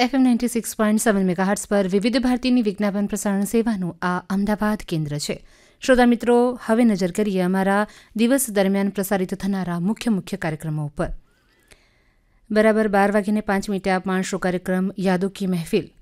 FM 96.7 megahertz પર વિવિધ ભારતીની વિજ્ઞાપન પ્રસારણ સેવાનું આ અમદાવાદ કેન્દ્ર છે. શ્રોતા મિત્રો, હવે નજર કરીએ અમારા દિવસ દરમિયાન પ્રસારિત થનારા મુખ્ય કાર્યક્રમો ઉપર. બરાબર 12:05 આ 5 કાર્યક્રમ યાદો કી મહેફિલ,